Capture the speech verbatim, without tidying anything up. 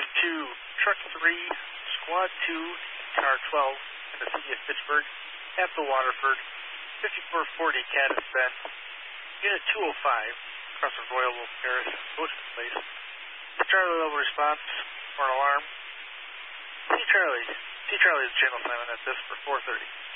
to Truck three, Squad two, Car twelve in the city of Fitchburg at the Waterford. fifty-four forty Caddis Bend. Unit two oh five, across the Royal Wolf Paris, Ocean Place. Charlie level response for an alarm. C Charlie. C Charlie is channel assignment at this for four thirty.